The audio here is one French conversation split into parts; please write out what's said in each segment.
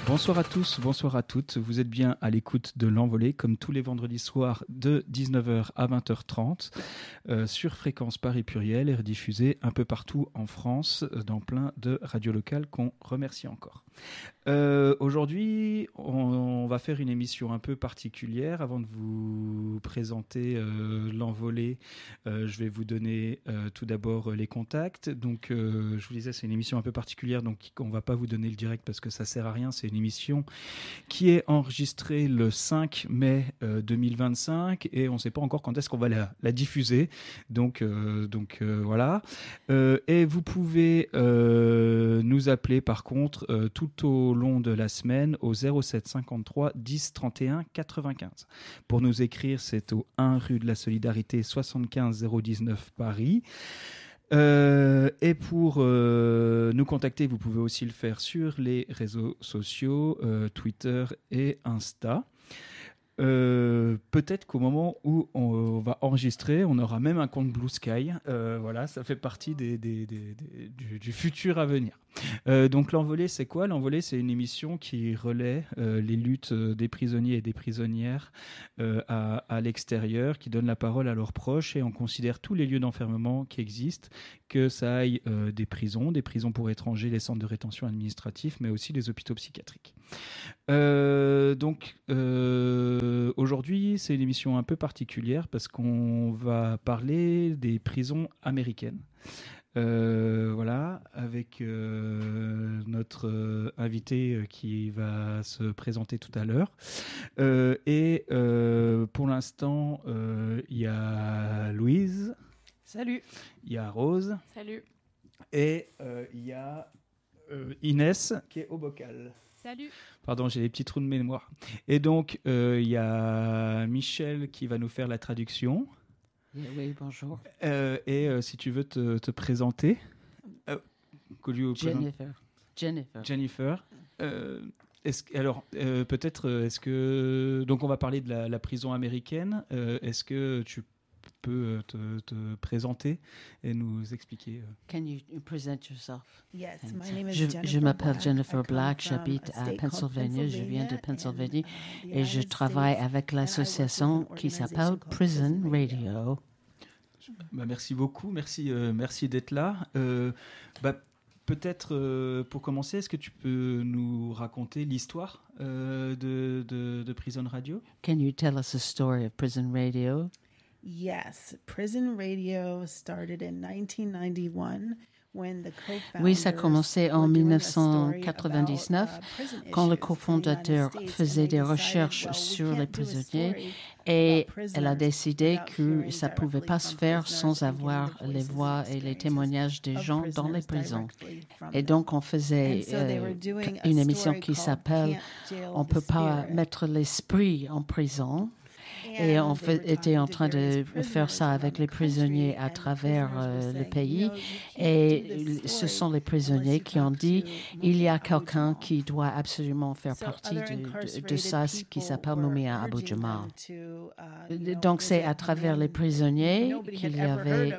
Bonsoir à tous, bonsoir à toutes. Vous êtes bien à l'écoute de l'Envolée, comme tous les vendredis soirs de 19h à 20h30 sur Fréquence Paris Pluriel et rediffusé un peu partout en France dans plein de radios locales qu'on remercie encore. Aujourd'hui, on va faire une émission un peu particulière. Avant de vous présenter l'Envolée, je vais vous donner tout d'abord les contacts. Donc, je vous disais, c'est une émission un peu particulière, donc on ne va pas vous donner le direct parce que ça ne sert à rien. C'est une émission qui est enregistrée le 5 mai 2025 et on ne sait pas encore quand est-ce qu'on va la diffuser. Donc voilà. Et vous pouvez nous appeler par contre tout au long de la semaine au 07 53 10 31 95. Pour nous écrire, c'est au 1 rue de la Solidarité 75 019 Paris. Et pour nous contacter, vous pouvez aussi le faire sur les réseaux sociaux, Twitter et Insta. Peut-être qu'au moment où on va enregistrer, on aura même un compte Blue Sky. Voilà, ça fait partie du futur à venir. Donc l'Envolée, c'est quoi ? L'Envolée, c'est une émission qui relaie les luttes des prisonniers et des prisonnières à l'extérieur, qui donne la parole à leurs proches et on considère tous les lieux d'enfermement qui existent, que ça aille des prisons pour étrangers, les centres de rétention administratifs, mais aussi les hôpitaux psychiatriques. Donc aujourd'hui, c'est une émission un peu particulière parce qu'on va parler des prisons américaines. Voilà, avec notre invité qui va se présenter tout à l'heure. Et pour l'instant, il y a Louise. Salut. Il y a Rose. Salut. Et il y a Inès qui est au bocal. Salut. Pardon, j'ai des petits trous de mémoire. Et donc, il y a Michel qui va nous faire la traduction. Oui, bonjour. Et si tu veux te présenter. Jennifer. Peut-être, donc on va parler de la prison américaine. Est-ce que tu peux te présenter et nous expliquer Can you present yourself? Yes, my name is Jennifer Je m'appelle Black. Jennifer I come Black, from j'habite a à state called Pennsylvanie, je viens de Pennsylvanie and, et je United travaille States, avec and I work l'association with an qui s'appelle organization called Prison Radio. Merci beaucoup, merci d'être là. Peut-être pour commencer, est-ce que tu peux nous raconter l'histoire de Prison Radio? Can you tell us the story of Prison Radio? Yes, Prison Radio started in 1991 when the co-founders Oui, ça a commencé en were doing a story 1999 about, prison quand le issues cofondateur in the United States, faisait and des they recherches decided, sur well, we les can't do a prisonniers story et about prisoners elle a décidé without que hearing ça ne pouvait pas se directly faire from sans prisoners and avoir getting the les voices voix and et les experiences témoignages des of gens dans les prisoners prisons. directly from Et them. donc on faisait And so they were doing a une émission story qui called s'appelle Can't Jail On ne the peut pas Spirit. mettre l'esprit en prison. Et on était en train de faire ça avec les prisonniers à travers le pays. Et ce sont les prisonniers qui ont dit il y a quelqu'un qui doit absolument faire partie de ça, ce qui s'appelle Mumia Abu Jamal. Donc c'est à travers les prisonniers qu'il y avait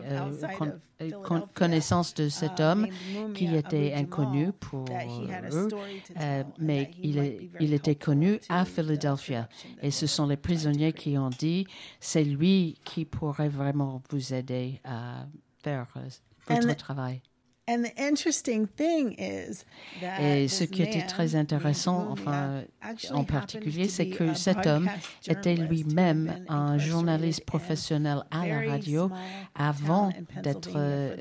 connaissance de cet homme qui était inconnu pour eux, mais il était connu à Philadelphia. Et ce sont les prisonniers qui ont dit c'est lui qui pourrait vraiment vous aider à faire votre travail. And the interesting thing is that Et ce qui était très intéressant, en particulier, c'est que cet homme était lui-même un journaliste professionnel à la radio avant d'être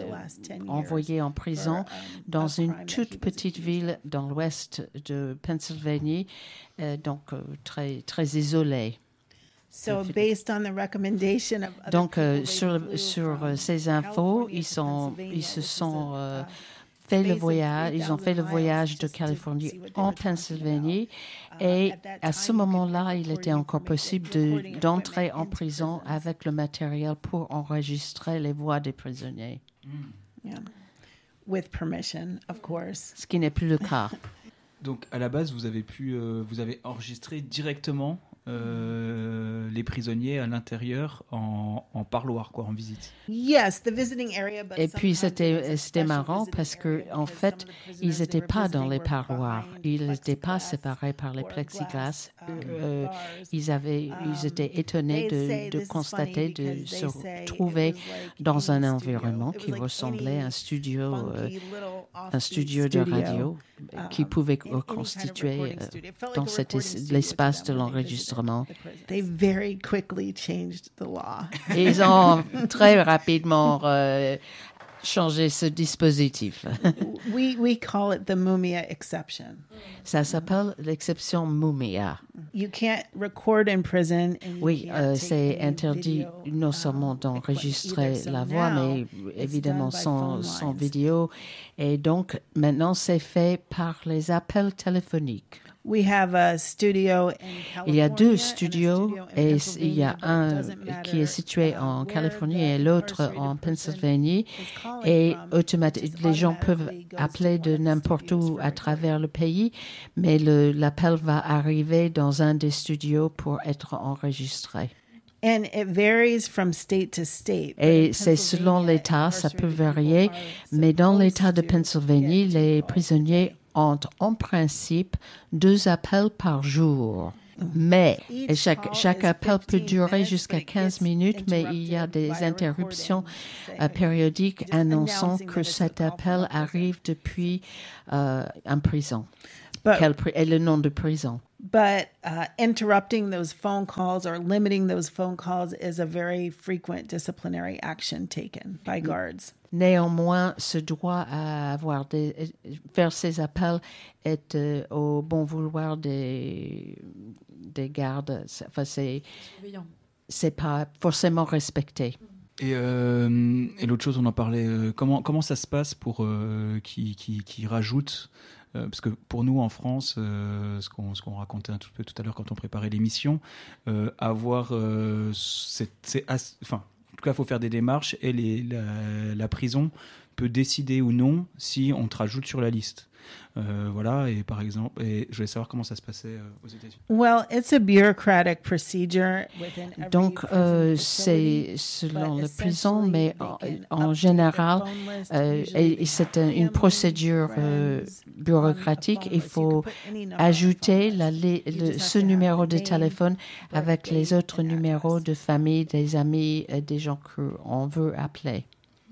envoyé en prison dans une toute petite ville dans l'ouest de Pennsylvanie, donc très, très isolée. So based on the recommendation of other Donc, people, sur ces infos, ils se sont fait le voyage, ils ont fait le voyage de Californie en Pennsylvanie et à ce moment-là, il était encore possible d'entrer en prison avec le matériel pour enregistrer les voix des prisonniers. Yeah. With permission, of course. Ce qui n'est plus le cas. Donc à la base, vous avez enregistrer directement les prisonniers à l'intérieur en parloir, quoi, en visite. Yes, the visiting area, but Et puis sometimes it was a c'était special marrant visiting parce que area en because fait some of the prisoners ils they n'étaient were pas dans visiting les were parloirs, behind ils n'étaient pas plexiglass séparés par les or plexiglas. glass, bars. Ils étaient étonnés They'd say, de this is constater, funny de because se they say it trouver was like dans un any environnement studio. It qui was like ressemblait à any un studio, funky little un offbeat studio de studio, radio qui pouvait any kind of constituer recording studio. It felt dans like a recording studio l'espace to de them when they visited l'enregistrement. the prison. They very quickly changed the law. Ils ont très rapidement changé ce dispositif. We call it the Mumia exception. Ça s'appelle l'exception Mumia. You can't record in prison. And you Oui, can't take c'est any interdit video, non seulement d'enregistrer either. So la voix, now, mais évidemment it's done by sans phone lines. vidéo. Et donc, maintenant, c'est fait par les appels téléphoniques. We have a studio in California. Il y a deux and a studios studio in et il y a Pennsylvania, but it un doesn't matter, qui est situé en where Californie the et l'autre incarcerated en person Pennsylvanie. is calling Et from, just les gens peuvent automatically goes to appeler one de of the n'importe studios où for à recording. travers le pays, mais l'appel va arriver dans un des studios pour être enregistré. And it varies from state to state. But Et in c'est selon Pennsylvania, l'État, ça peut incarcerated people varier, are mais dans l'État de supposed to Pennsylvanie, get two les calls prisonniers a day. ont en principe 2 appels par jour. Mais et chaque appel peut durer jusqu'à 15 minutes, mais il y a des interruptions périodiques annonçant que cet appel arrive depuis une prison. Et le nom de prison. But interrupting those phone calls or limiting those phone calls is a very frequent disciplinary action taken by guards. Néanmoins, ce droit à faire ces appels est au bon vouloir des gardes. Enfin, c'est pas forcément respecté. Et l'autre chose, on en parlait, comment ça se passe pour qui rajoute parce que pour nous en France, ce qu'on racontait un tout peu tout à l'heure quand on préparait l'émission, avoir en tout cas, il faut faire des démarches et la prison peut décider ou non si on te rajoute sur la liste. Voilà, et par exemple, je voulais savoir comment ça se passait aux États-Unis. Well, it's a bureaucratic procedure within every Donc, prison c'est facility, selon but la prison, mais essentially, they can en update général, their phone list. Usually et c'est they have une family, procédure friends bureaucratique. on a phone Il list. You faut can put any number on a ajouter phone list. You just have ce to have numéro de name, téléphone avec birthday, les autres and numéros address. de famille, des amis, des gens qu'on veut appeler.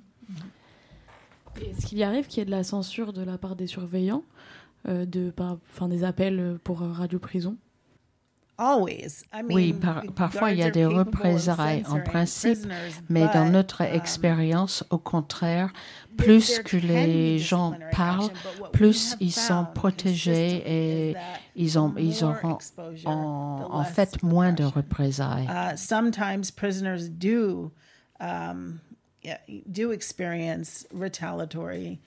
Est-ce qu'il y arrive qu'il y ait de la censure de la part des surveillants, des appels pour Radio Prison? Always. I mean, Oui, parfois il y a des représailles en principe, mais dans notre expérience, au contraire, plus que les gens parlent, plus ils sont protégés et ils auront en fait moins de représailles. Sometimes prisoners do experience retaliatory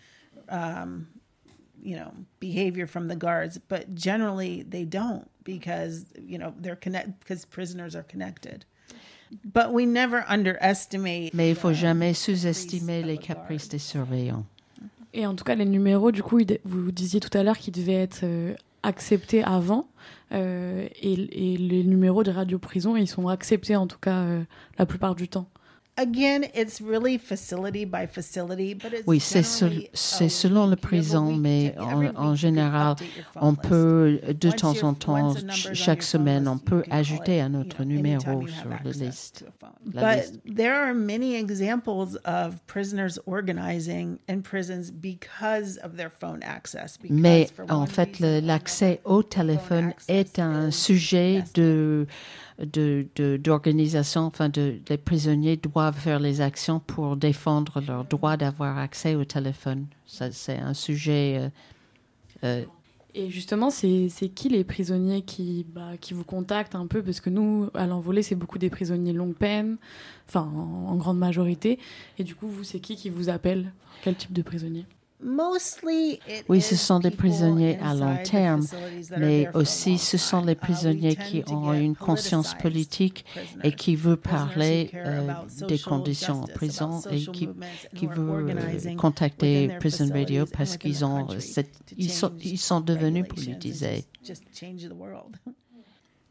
behavior from the guards, but generally they don't because because prisoners are connected. But we never underestimate. Mais il faut jamais sous-estimer les caprices des surveillants. Et en tout cas, les numéros, du coup, vous disiez tout à l'heure qu'ils devaient être acceptés avant, et les numéros de Radio Prison, ils sont acceptés en tout cas la plupart du temps. Again, it's really facility by facility, but it's Oui, c'est selon la prison, mais en général, on peut, de temps en temps, chaque semaine, on peut ajouter un autre numéro sur la liste. But there are many examples of prisoners organizing in prisons because of their phone access. Mais en fait, l'accès au téléphone est un sujet d'organisation, enfin les prisonniers doivent faire les actions pour défendre leur droit d'avoir accès au téléphone. Ça, c'est un sujet. Et justement, c'est qui les prisonniers qui vous contactent un peu? Parce que nous, à l'Envolée, c'est beaucoup des prisonniers longue peine, enfin en grande majorité. Et du coup, vous, c'est qui vous appelle? Quel type de prisonnier? Oui, ce sont des prisonniers à long terme, mais aussi ce sont les prisonniers qui ont une conscience politique et qui veulent parler des conditions en prison et qui veulent contacter Prison Radio parce qu'ils sont devenus politisés.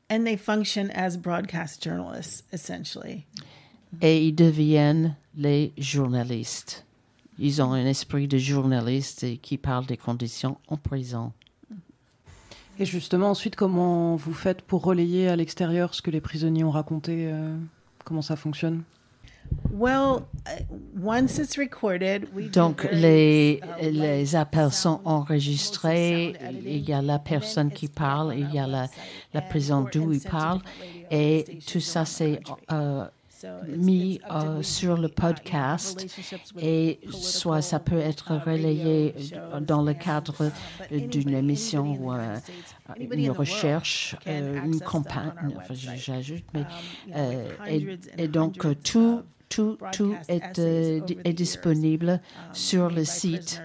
And they function as broadcast journalists, essentially. Et ils deviennent les journalistes. Ils ont un esprit de journaliste et qui parlent des conditions en prison. Et justement, ensuite, comment vous faites pour relayer à l'extérieur ce que les prisonniers ont raconté comment ça fonctionne? Well, once it's recorded, Donc, les appels sont enregistrés. Il y a la personne qui parle, il y a la prison d'où il parle. Et tout ça, c'est mis sur le podcast. Et soit ça peut être relayé dans le cadre d'une émission ou une recherche, une campagne, enfin, j'ajoute. Mais, et donc, tout est disponible sur le site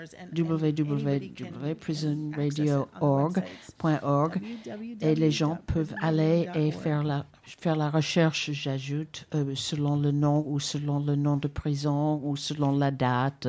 www.prisonradio.org et les gens peuvent aller et faire la recherche, j'ajoute, selon le nom ou selon le nom de prison ou selon la date.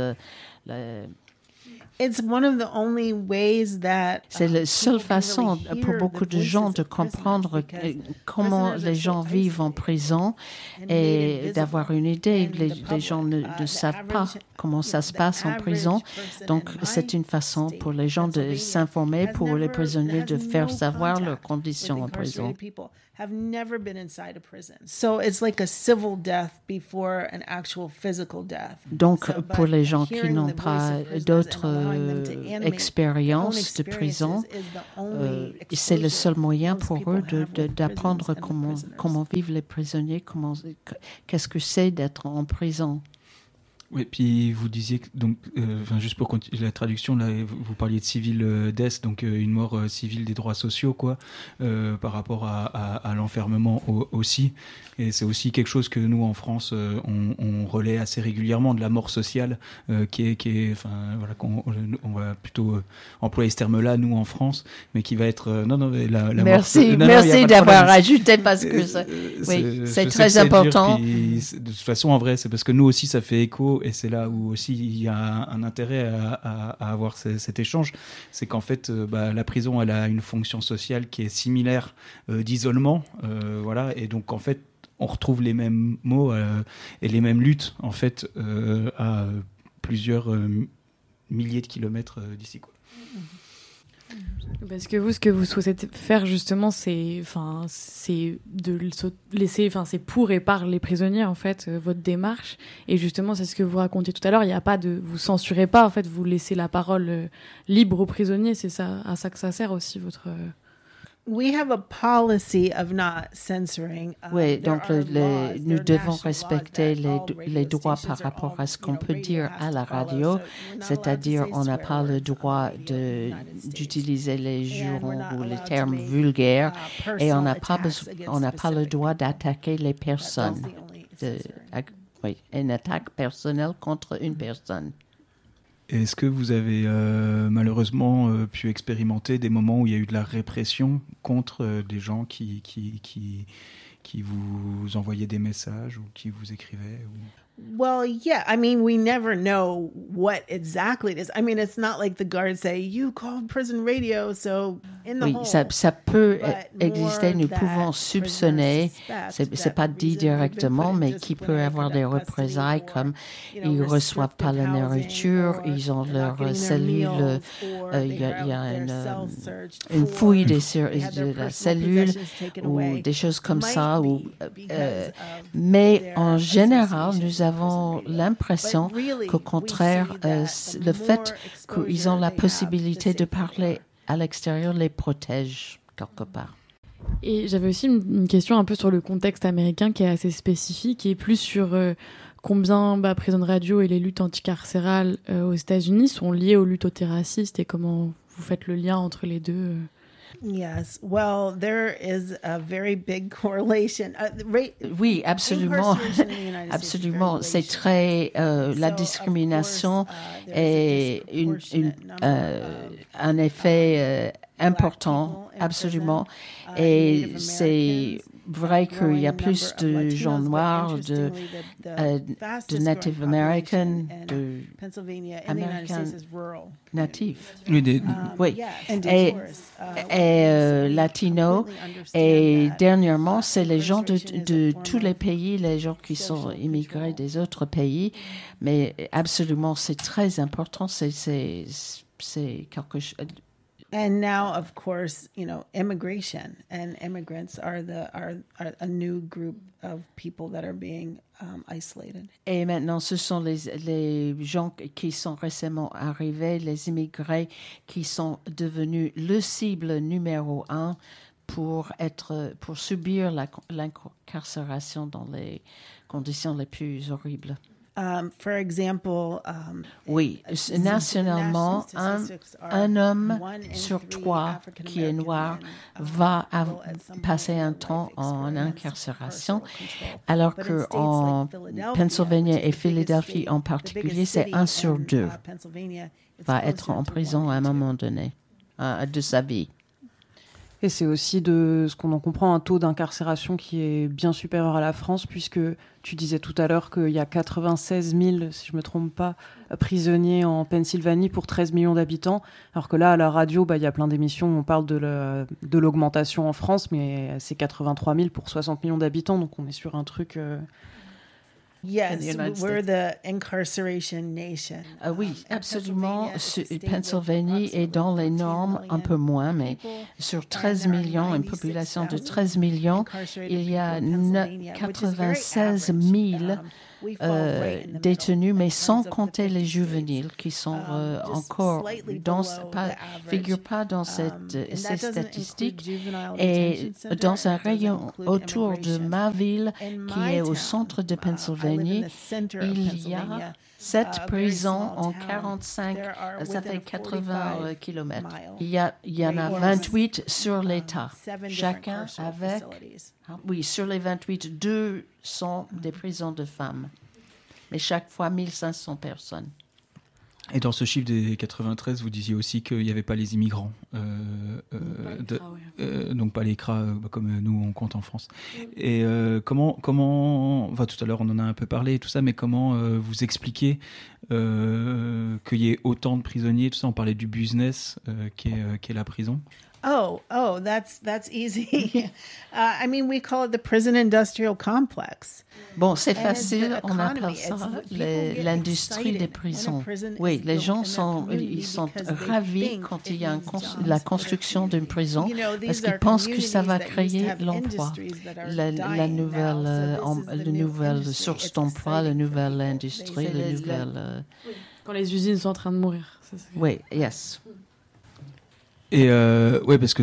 It's one of the only ways that, c'est la seule façon pour beaucoup de gens de comprendre comment les gens vivent en prison et d'avoir une idée. Les gens ne savent pas comment ça se passe en prison. Donc, c'est une façon pour les gens de s'informer, pour les prisonniers de faire savoir leurs conditions en prison. Have never been inside a prison. So it's like a civil death before an actual physical death. Donc, pour les gens qui n'ont pas d'autres expériences de prison, c'est le seul moyen pour eux d'apprendre comment vivent les prisonniers, qu'est-ce que c'est d'être en prison. Oui, puis vous disiez que, donc, juste pour continuer la traduction, là, vous parliez de civil death, donc une mort civile des droits sociaux, quoi, par rapport à l'enfermement aussi. Et c'est aussi quelque chose que nous, en France, on relaie assez régulièrement, de la mort sociale, qui est, enfin, voilà, on va plutôt employer ce terme-là, nous, en France, mais qui va être, merci d'avoir ajouté, parce que c'est très important. Dur, puis, de toute façon, en vrai, c'est parce que nous aussi, ça fait écho. Et c'est là où aussi il y a un intérêt à avoir cet échange, c'est qu'en fait la prison elle a une fonction sociale qui est similaire d'isolement, voilà, et donc en fait on retrouve les mêmes mots et les mêmes luttes en fait à plusieurs milliers de kilomètres d'ici, quoi. Parce que vous, ce que vous souhaitez faire justement, c'est de laisser, c'est pour et par les prisonniers en fait, votre démarche. Et justement, c'est ce que vous racontiez tout à l'heure. Il n'y a pas vous censurez pas en fait, vous laissez la parole libre aux prisonniers. C'est ça, à ça que ça sert aussi votre. We have a policy of not censoring. Oui, donc nous devons respecter les droits par rapport à ce qu'on peut dire à la radio, c'est-à-dire on n'a pas le droit d'utiliser les jurons ou les termes vulgaires et on n'a pas le droit d'attaquer les personnes. Une attaque personnelle contre une personne. Est-ce que vous avez malheureusement pu expérimenter des moments où il y a eu de la répression contre des gens qui vous envoyaient des messages ou qui vous écrivaient Well, yeah. I mean, we never know what exactly it is. I mean, it's not like the guards say, you called prison radio, so in the hole. Ça peut exister, nous pouvons soupçonner, c'est pas dit directement, mais qui peut avoir des représailles comme ils reçoivent pas la nourriture, ils ont leur cellule, il y a une fouille de la cellule ou des choses comme ça. Mais en général, nous avons l'impression qu'au contraire, le fait qu'ils ont la possibilité de parler à l'extérieur les protège quelque part. Et j'avais aussi une question un peu sur le contexte américain qui est assez spécifique et plus sur combien Prison Radio et les luttes anticarcérales aux États-Unis sont liées aux luttes antiracistes et comment vous faites le lien entre les deux. Yes, well, there is a very big correlation. Oui, absolument, absolument. C'est très la discrimination est un effet important, absolument. Et c'est vrai qu'il y a plus de gens noirs, de Native American, de Américains natifs. Oui, et Latino. Et dernièrement, c'est les gens de tous les pays, les gens qui sont immigrés des autres pays. Mais absolument, c'est très important. C'est quelque chose. And now, of course, immigration and immigrants are a new group of people that are being isolated. Et maintenant, ce sont les gens qui sont récemment arrivés, les immigrés, qui sont devenus le cible numéro 1 pour subir l'incarcération dans les conditions les plus horribles. For example, oui, nationalement, un homme sur 3 qui est noir va passer un temps en incarcération, alors qu'en Pennsylvanie et Philadelphie en particulier, c'est 1 sur 2 va être en prison à un moment donné de sa vie. Et c'est aussi, de ce qu'on en comprend, un taux d'incarcération qui est bien supérieur à la France, puisque tu disais tout à l'heure qu'il y a 96 000, si je ne me trompe pas, prisonniers en Pennsylvanie pour 13 millions d'habitants, alors que là, à la radio, il y a plein d'émissions où on parle de l'augmentation en France, mais c'est 83 000 pour 60 millions d'habitants, donc on est sur un truc... Yes, we're the incarceration nation. Oui, absolument. Pennsylvanie est dans les normes un peu moins, mais sur 13 millions, une population de 13 millions, il y a 96 000 détenus, mais sans compter les juvéniles qui sont encore figurent pas dans ces statistiques. Et dans un rayon autour de ma ville, qui est au centre de Pennsylvanie, il y a 7 prisons en 45, ça fait 80 kilomètres. Il y en a 28 sur l'État, chacun avec... Oui, sur les 28, 2 sont des prisons de femmes, mais chaque fois 1500 personnes. Et dans ce chiffre des 93, vous disiez aussi qu'il n'y avait pas les immigrants, donc pas les CRA comme nous on compte en France. Et comment enfin, tout à l'heure on en a un peu parlé et tout ça, mais comment vous expliquez qu'il y ait autant de prisonniers, tout ça, on parlait du business qu'est la prison. Oh, that's easy. I mean, we call it the prison industrial complex. Bon, c'est facile, on appelle ça l'industrie des prisons. Oui, les gens sont ravis quand il y a la construction d'une prison parce qu'ils pensent que ça va créer l'emploi, la nouvelle source d'emploi, la nouvelle industrie, la nouvelle... Quand les usines sont en train de mourir. Oui, yes. Et ouais, parce que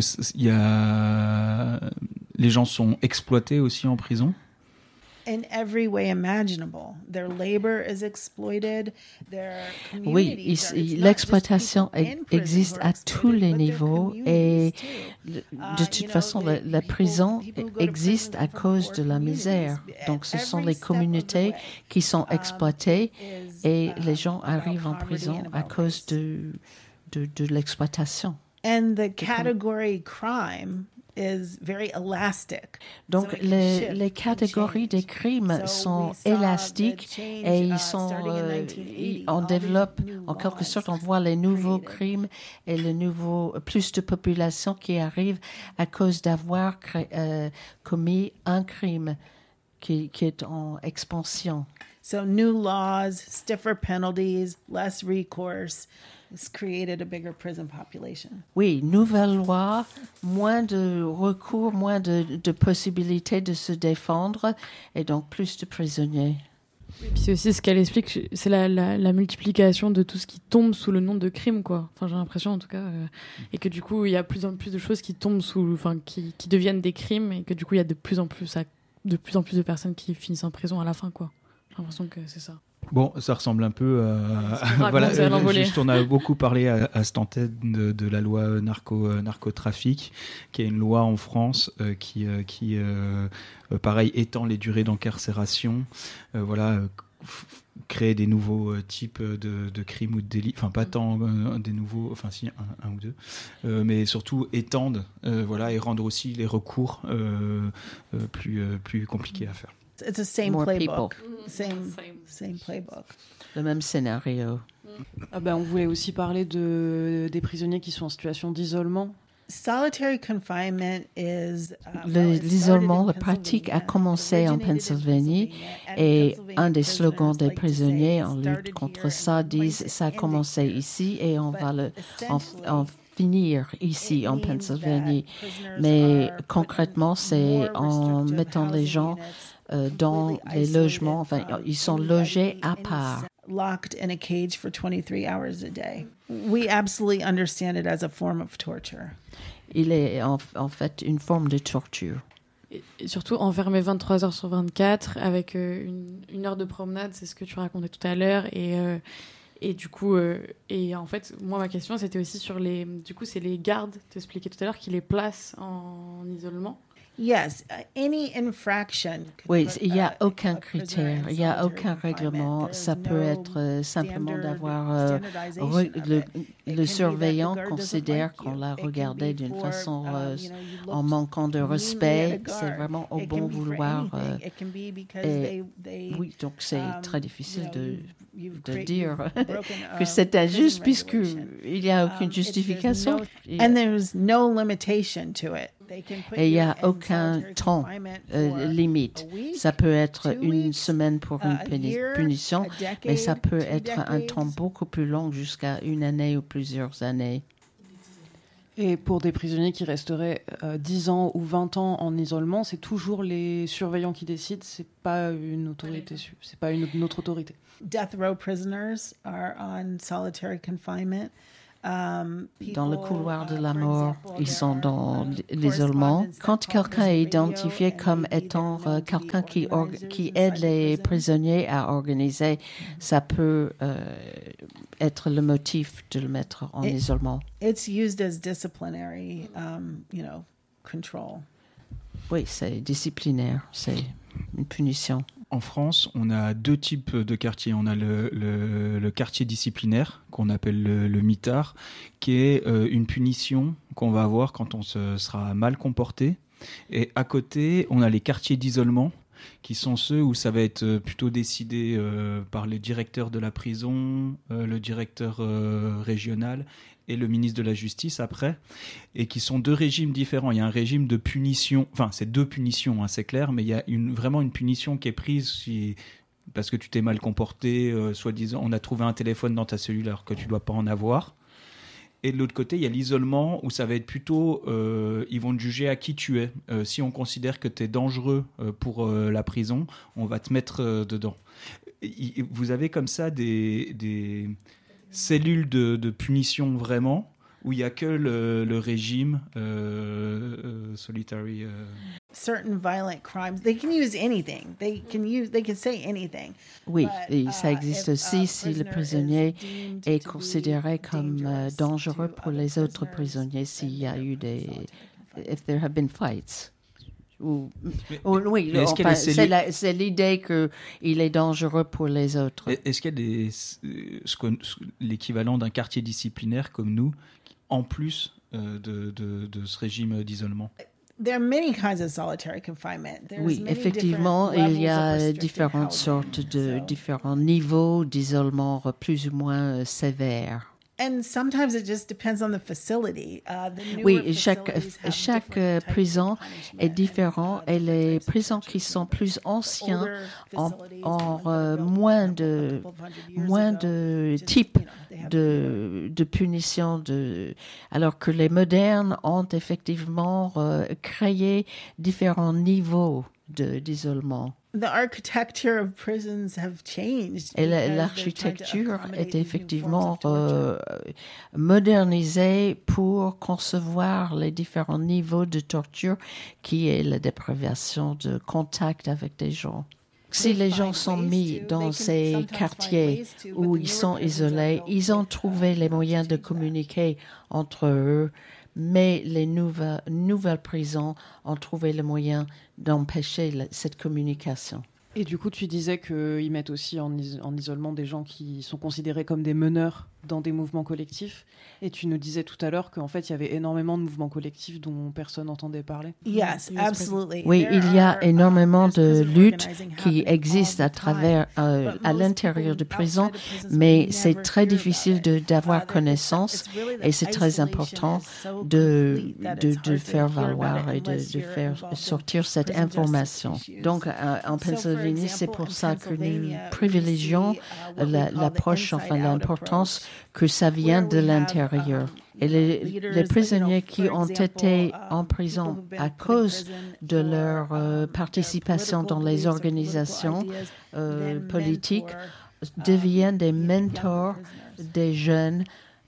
les gens sont exploités aussi en prison. In every way imaginable. Their labor is exploited. Oui, l'exploitation existe à tous les niveaux et de toute façon, la prison existe à cause de la misère. Donc, ce sont les communautés qui sont exploitées et les gens arrivent en prison à cause de l'exploitation. And the category crime is very elastic. Donc les catégories des crimes sont élastiques et on développe en quelque sorte, on voit les nouveaux crimes et plus de population qui arrive à cause d'avoir commis un crime qui est en expansion. So new laws, stiffer penalties, less recourse. It's created a bigger prison population. Oui, nouvelle loi, moins de recours, moins de possibilités de se défendre et donc plus de prisonniers. Et puis c'est aussi ce qu'elle explique, c'est la multiplication de tout ce qui tombe sous le nom de crime, quoi. Enfin, j'ai l'impression en tout cas, et que du coup il y a plus en plus de choses qui tombent qui deviennent des crimes et que du coup il y a de plus en plus de personnes qui finissent en prison à la fin, quoi. J'ai l'impression que c'est ça. Bon, ça ressemble un peu à... voilà, juste, on a beaucoup parlé à cette antenne de la loi narcotrafic, qui est une loi en France qui pareil, étend les durées d'incarcération. Voilà, créer des nouveaux types de crimes ou de délits, enfin pas tant des nouveaux, enfin si un ou deux, mais surtout étendre, et rendre aussi les recours plus compliqués à faire. It's the same More playbook. people. Same playbook. Le même scénario. On voulait aussi parler des prisonniers qui sont en situation d'isolement. Solitary confinement is L'isolement, la pratique a commencé en Pennsylvanie et un des slogans des prisonniers en lutte contre ça disent ça a commencé ici et on va en finir ici en Pennsylvanie. Mais concrètement, c'est en mettant les gens dans les logements, enfin, ils sont logés à part. Locked in a cage for 23 hours a day. We absolutely understand it as a form of torture. Il est en fait une forme de torture. Et surtout enfermé 23 heures sur 24 avec une heure de promenade, c'est ce que tu racontais tout à l'heure. Et du coup, et en fait, moi, ma question, c'était aussi sur c'est les gardes, tu expliquais tout à l'heure, qui les placent en isolement. Yes, any infraction. Oui, il n'y a aucun critère, il n'y a aucun règlement. Ça peut être simplement d'avoir le surveillant considère qu'on l'a regardé d'une façon en manquant de respect. C'est vraiment au bon vouloir. Oui, donc c'est très difficile de dire que c'est injuste puisqu'il n'y a aucune justification. And there's no limitation to it. Et il n'y a aucun temps limite. Ça peut être une semaine pour une punition, mais ça peut être un temps beaucoup plus long, jusqu'à une année ou plusieurs années. Et pour des prisonniers qui resteraient 10 ans ou 20 ans en isolement, c'est toujours les surveillants qui décident, c'est pas une autorité, c'est pas une autre autorité. Death row prisoners are on solitary confinement. Dans le couloir de la mort, ils sont dans l'isolement. Quand quelqu'un est identifié comme étant quelqu'un qui aide les prisonniers à organiser, ça peut être le motif de le mettre en isolement. It's used as disciplinary, control. Oui, c'est disciplinaire, c'est une punition. En France, on a deux types de quartiers. On a le quartier disciplinaire, qu'on appelle le mitard, qui est une punition qu'on va avoir quand on se sera mal comporté. Et à côté, on a les quartiers d'isolement, qui sont ceux où ça va être plutôt décidé par le directeur de la prison, le directeur régional et le ministre de la Justice après, et qui sont deux régimes différents. Il y a un régime de punition, enfin c'est deux punitions, c'est clair, mais il y a vraiment une punition qui est prise parce que tu t'es mal comporté, soi-disant on a trouvé un téléphone dans ta cellule alors que tu ne dois pas en avoir. Et de l'autre côté, il y a l'isolement où ça va être plutôt, ils vont te juger à qui tu es. Si on considère que tu es dangereux pour la prison, on va te mettre dedans. Vous avez comme ça des cellules de punition vraiment, où il n'y a que le régime solitary. Certain violent crimes, they can use anything. They can say anything. Oui, et ça existe aussi si le prisonnier est considéré comme dangereux pour les autres prisonniers s'il y a eu if there have been fights. Oui, enfin, c'est l'idée qu'il est dangereux pour les autres. Est-ce qu'il y a l'équivalent d'un quartier disciplinaire comme nous, en plus de ce régime d'isolement? There are many kinds of solitary confinement. Oui, effectivement, il y a différentes sortes différents niveaux d'isolement plus ou moins sévères. And sometimes it just depends on the facility. Oui, chaque prison est différent et les prisons qui sont plus anciennes ont moins de types de punitions, alors que les modernes ont effectivement créé différents niveaux d'isolement. The architecture of prisons have changed. Et l'architecture est effectivement modernisée pour concevoir les différents niveaux de torture qui est la déprivation de contact avec des gens. Si les gens sont mis dans ces quartiers où ils sont isolés, ils ont trouvé les moyens de communiquer entre eux, mais les nouvelles prisons ont trouvé le moyen d'empêcher cette communication. Et du coup, tu disais qu'ils mettent aussi en isolement des gens qui sont considérés comme des meneurs dans des mouvements collectifs. Et tu nous disais tout à l'heure qu'en fait, il y avait énormément de mouvements collectifs dont personne n'entendait parler. Yes, absolutely. Oui, il y a énormément de luttes qui existent à l'intérieur de prison, mais c'est très difficile d'avoir connaissance et c'est très important de faire valoir et de faire sortir cette information. Donc, en Pennsylvanie, c'est pour ça que nous privilégions l'approche, enfin l'importance que ça vient de l'intérieur. Et les prisonniers qui ont été en prison à cause de leur participation dans les organisations politiques deviennent des mentors des jeunes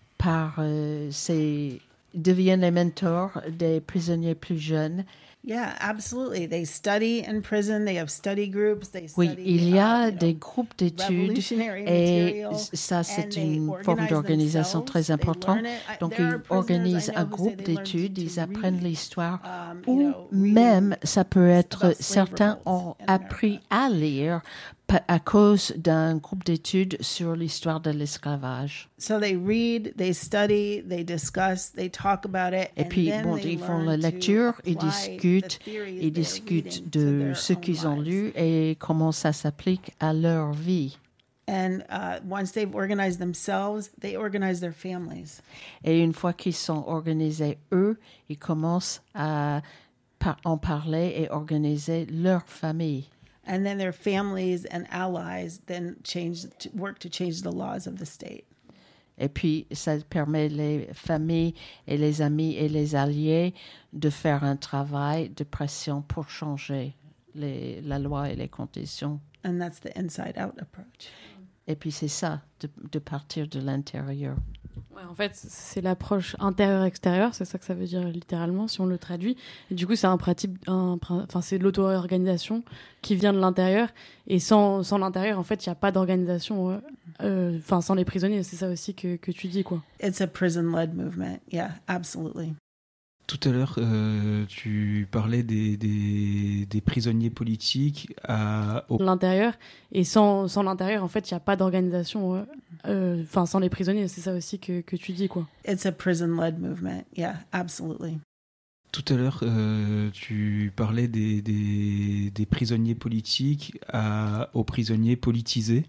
deviennent les mentors des prisonniers plus jeunes. Yeah, absolutely. They study in prison. They have study groups. Oui, il y a des groupes d'études et ça, c'est une forme d'organisation très importante. Donc, ils organisent un groupe d'études, ils apprennent l'histoire ou même, ça peut être, certains ont appris à lire à cause d'un groupe d'études sur l'histoire de l'esclavage. So they read, they study, they discuss, they talk about it. Et puis, bon, ils font la lecture, ils discutent de ce qu'ils ont lu et comment ça s'applique à leur vie. And once they've organized themselves, they organize their families. Et une fois qu'ils sont organisés, eux, ils commencent à en parler et organiser leur famille. And then their families and allies then work to change the laws of the state. Et puis, ça permet les familles et les amis et les alliés de faire un travail de pression pour changer la loi et les conditions. And that's the inside-out approach. Et puis, c'est ça, de partir de l'intérieur. Ouais, en fait, c'est l'approche intérieur-extérieur, c'est ça que ça veut dire littéralement, si on le traduit. Et du coup, c'est c'est de l'auto-organisation qui vient de l'intérieur. Et sans l'intérieur, en fait, il n'y a pas d'organisation. Sans les prisonniers, c'est ça aussi que tu dis, quoi. It's a prison-led movement. Yeah, absolutely. Tout à l'heure, tu parlais des prisonniers politiques l'intérieur. Et sans l'intérieur, en fait, il n'y a pas d'organisation. Sans les prisonniers, c'est ça aussi que tu dis, quoi. It's a prison-led movement. Yeah, absolutely. Tout à l'heure, tu parlais des prisonniers politiques aux prisonniers politisés.